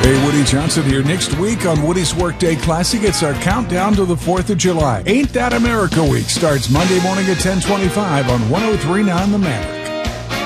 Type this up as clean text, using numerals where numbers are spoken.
Hey, Woody Johnson here. Next week on Woody's Workday Classic, it's our countdown to the 4th of July. Ain't That America Week starts Monday morning at 10:25 on 103.9 The Manor.